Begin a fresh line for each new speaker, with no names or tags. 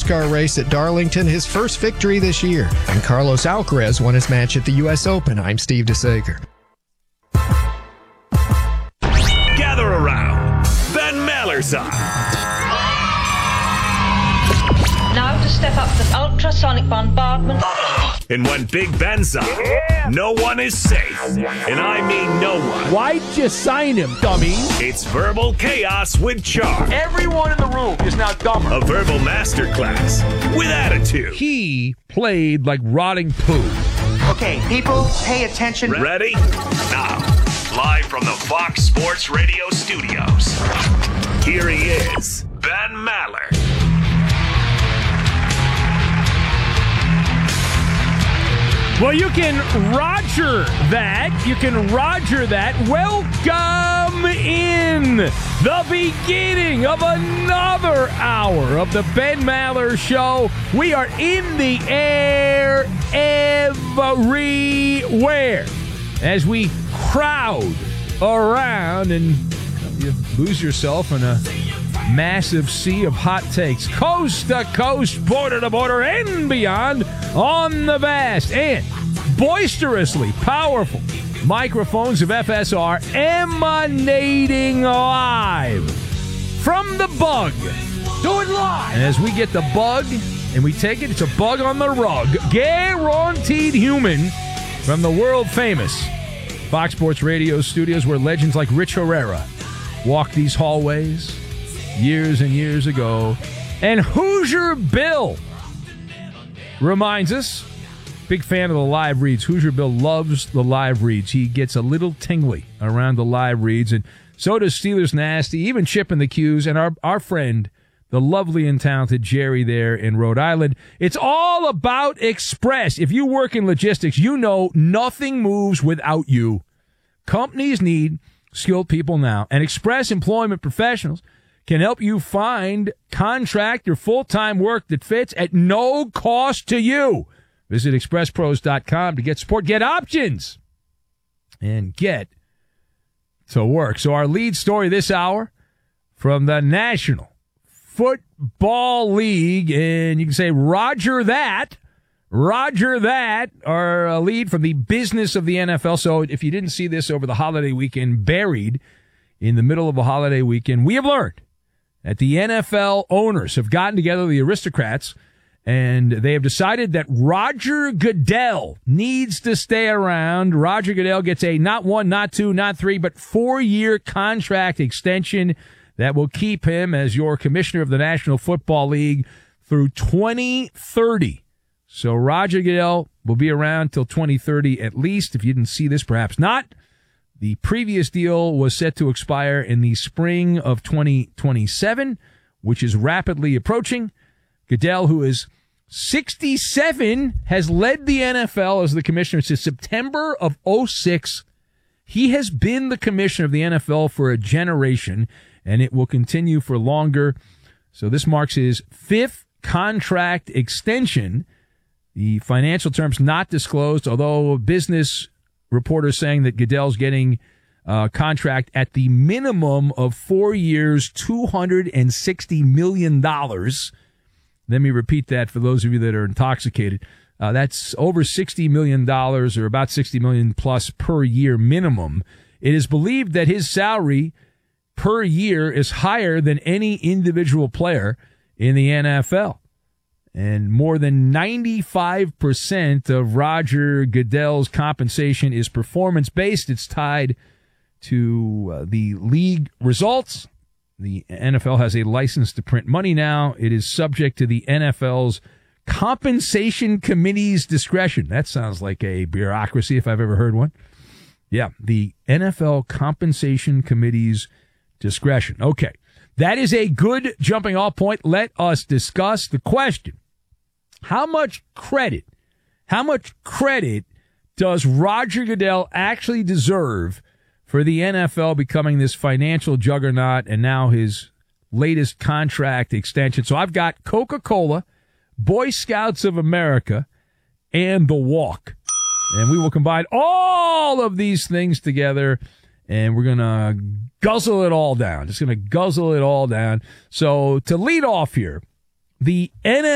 NASCAR race at Darlington, his first victory this year. And Carlos Alcaraz won his match at the U.S. Open. I'm Steve DeSager.
Gather around. Ben Maller's on.
Now to step up the ultrasonic bombardment.
And when Big Ben's on, no one is safe. And I mean no one.
Why'd you sign him, dummy?
It's Verbal Chaos with Charm.
Everyone in the room is now dumber.
A verbal masterclass with attitude.
He played like rotting poo.
Okay, people, pay attention.
Ready? Now, live from the Fox Sports Radio studios, here he is, Ben Maller.
Well, you can Roger that. You can Roger that. Welcome in the beginning of another hour of the Ben Maller Show. We are in the air everywhere as we crowd around and you lose yourself in a massive sea of hot takes, coast to coast, border to border, and beyond on the vast and boisterously powerful microphones of FSR emanating live from the bug. Do it live! And as we get the bug and we take it, it's a bug on the rug. Guaranteed human from the world famous Fox Sports Radio studios where legends like Rich Herrera walked these hallways years and years ago. And Hoosier Bill reminds us, big fan of the live reads. Hoosier Bill loves the live reads. He gets a little tingly around the live reads, and so does Steelers Nasty, even Chip in the Q's, and our friend, the lovely and talented Jerry there in Rhode Island. It's all about Express. If you work in logistics, you know nothing moves without you. Companies need skilled people now, and Express Employment Professionals can help you find contract or full-time work that fits at no cost to you. Visit expresspros.com to get support, get options, and get to work. So our lead story this hour from the National Football League, and you can say Roger that, our lead from the business of the NFL. So if you didn't see this over the holiday weekend, buried in the middle of a holiday weekend, we have learned that the NFL owners have gotten together, the aristocrats, and they have decided that Roger Goodell needs to stay around. Roger Goodell gets a not one, not two, not three, but 4-year contract extension that will keep him as your commissioner of the National Football League through 2030. So Roger Goodell will be around till 2030 at least. If you didn't see this, perhaps not. The previous deal was set to expire in the spring of 2027, which is rapidly approaching. Goodell, who is 67, has led the NFL as the commissioner since September of 2006. He has been the commissioner of the NFL for a generation, and it will continue for longer. So this marks his 5th contract extension. The financial terms not disclosed, although business reporters saying that Goodell's getting a contract at the minimum of 4 years, $260 million. Let me repeat that for those of you that are intoxicated. That's over $60 million, or about $60 million plus per year minimum. It is believed that his salary per year is higher than any individual player in the NFL. And more than 95% of Roger Goodell's compensation is performance-based. It's tied to the league results. The NFL has a license to print money now. It is subject to the NFL's compensation committee's discretion. That sounds like a bureaucracy if I've ever heard one. Yeah, the NFL compensation committee's discretion. Okay, that is a good jumping off point. Let us discuss the question. How much credit does Roger Goodell actually deserve for the NFL becoming this financial juggernaut and now his latest contract extension? So I've got Coca-Cola, Boy Scouts of America, and The Walk. And we will combine all of these things together, and we're going to guzzle it all down. Just going to guzzle it all down. So to lead off here, the NFL